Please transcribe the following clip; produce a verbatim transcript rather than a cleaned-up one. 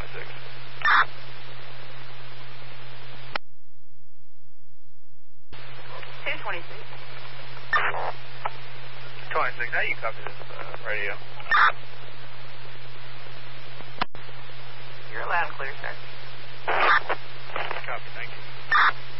twenty-six. two twenty-six. twenty-six, how do you copy this uh, radio? You're loud and clear, sir. Copy, thank you.